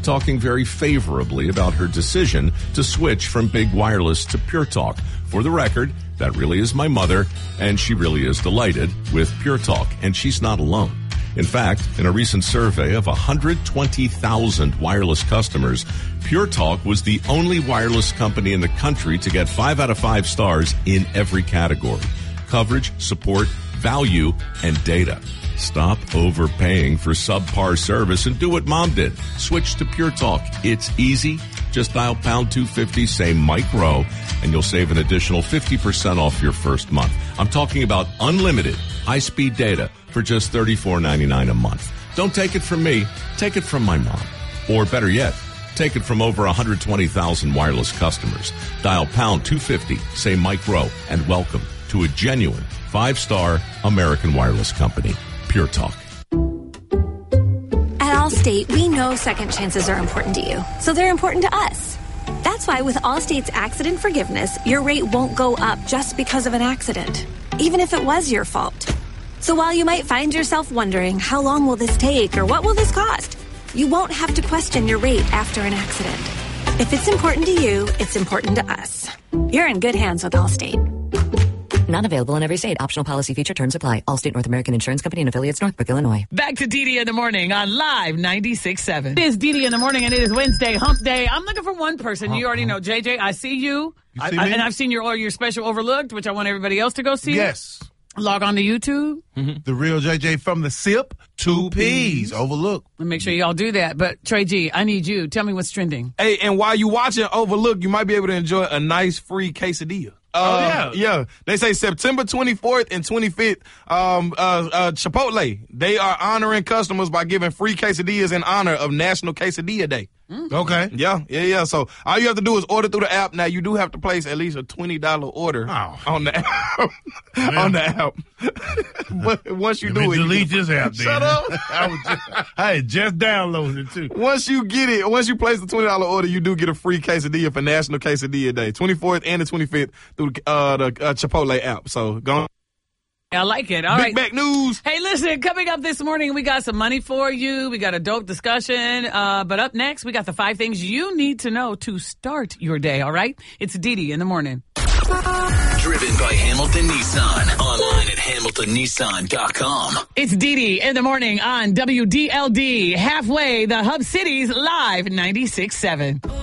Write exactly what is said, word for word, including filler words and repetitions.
talking very favorably about her decision to switch from Big Wireless to Pure Talk. For the record, that really is my mother, and she really is delighted with Pure Talk, and she's not alone. In fact, in a recent survey of one hundred twenty thousand wireless customers, Pure Talk was the only wireless company in the country to get five out of five stars in every category: coverage, support, value, and data. Stop overpaying for subpar service and do what Mom did. Switch to Pure Talk. It's easy. Just dial pound two fifty, say Mike Rowe, and you'll save an additional fifty percent off your first month. I'm talking about unlimited high-speed data for just thirty-four ninety-nine a month. Don't take it from me. Take it from my mom. Or better yet, take it from over one hundred twenty thousand wireless customers. Dial pound two fifty, say Mike Rowe, and welcome to a genuine five-star American wireless company, Pure Talk. At Allstate, we know second chances are important to you, so they're important to us. That's why with Allstate's accident forgiveness, your rate won't go up just because of an accident, even if it was your fault. So while you might find yourself wondering, how long will this take or what will this cost? You won't have to question your rate after an accident. If it's important to you, it's important to us. You're in good hands with Allstate. Not available in every state. Optional policy feature terms apply. Allstate North American Insurance Company and affiliates, Northbrook, Illinois. Back to Dee Dee in the morning on Live ninety-six point seven. It is Dee Dee in the morning, and it is Wednesday, hump day. I'm looking for one person. You already know. J J, I see you. You I, see I, me? and I've seen your your special Overlooked, which I want everybody else to go see. Yes. Log on to YouTube. Mm-hmm. The real J J from the S I P, two P's, Overlook. And make sure y'all do that. But Trey G, I need you. Tell me what's trending. Hey, and while you watching Overlook, you might be able to enjoy a nice free quesadilla. Oh, Uh, yeah. Yeah. They say September twenty-fourth and twenty-fifth, um, uh, uh, Chipotle, they are honoring customers by giving free quesadillas in honor of National Quesadilla Day. Okay. Yeah, yeah, yeah. So all you have to do is order through the app. Now, you do have to place at least a twenty dollars order Oh. on the app. on the app. But once you Let do me it, you delete can- this app then. Shut up. I, was just, I had just downloaded it, too. Once you get it, once you place the twenty dollars order, you do get a free quesadilla for National Quesadilla Day, twenty-fourth and the twenty-fifth through uh, the uh, Chipotle app. So go on. I like it. All Big right. back news. Hey, listen, coming up this morning, we got some money for you. We got a dope discussion. Uh, but up next, we got the five things you need to know to start your day, all right? It's Dee Dee in the morning. Driven by Hamilton Nissan. Online at hamilton nissan dot com. It's Dee Dee in the morning on W D L D. Halfway, the Hub Cities Live ninety-six point seven.